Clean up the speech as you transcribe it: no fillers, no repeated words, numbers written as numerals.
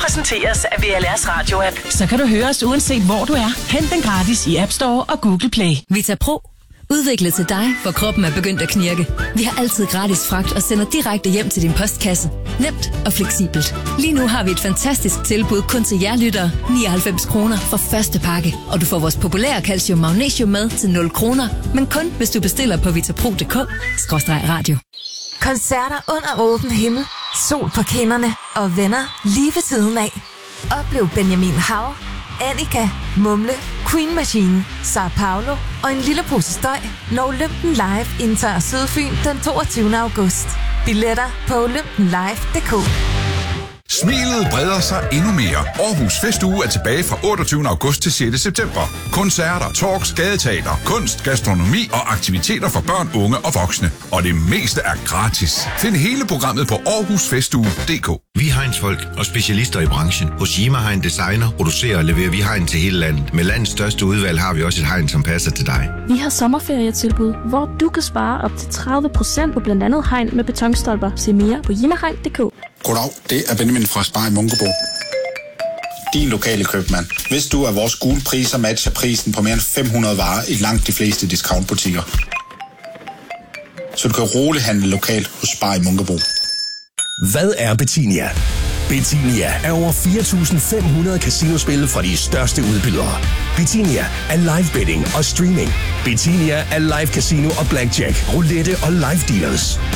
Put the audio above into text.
præsenteres af VLR's Radio-app. Så kan du høre os uanset hvor du er. Hent den gratis i App Store og Google Play. VitaPro. Udviklet til dig, for kroppen er begyndt at knirke. Vi har altid gratis fragt og sender direkte hjem til din postkasse. Nemt og fleksibelt. Lige nu har vi et fantastisk tilbud kun til jer lyttere. 99 kroner for første pakke. Og du får vores populære calcium magnesium med til 0 kroner. Men kun hvis du bestiller på vitapro.dk/radio. Koncerter under åben himmel. Sol på kinderne og venner lige ved siden af. Oplev Benjamin Hav, Annika, Mumle, Queen Machine, Sao Paulo og en lille pose støj, når Olympen Live indtager Sydfyn den 22. august. Billetter på olympenlive.dk. Smilet breder sig endnu mere. Aarhus Festuge er tilbage fra 28. august til 6. september. Koncerter, talks, gadeteater, kunst, gastronomi og aktiviteter for børn, unge og voksne. Og det meste er gratis. Find hele programmet på aarhusfestuge.dk. Vi Hegnsfolk og specialister i branchen. Hos Jima Hegn Designer producerer og leverer vi hegn til hele landet. Med landets største udvalg har vi også et hegn, som passer til dig. Vi har sommerferietilbud, hvor du kan spare op til 30% på blandt andet hegn med betonstolper. Se mere på jimahegn.dk. Goddag, det er Benjamin fra Spar i Munkebo. Din lokale købmand. Hvis du, at vores gule priser matcher prisen på mere end 500 varer i langt de fleste discountbutikker, så du kan roligt handle lokalt hos Spar i Munkebo. Hvad er Betinia? Betinia er over 4.500 casinospil fra de største udbydere. Betinia er live betting og streaming. Betinia er live casino og blackjack, roulette og live dealers.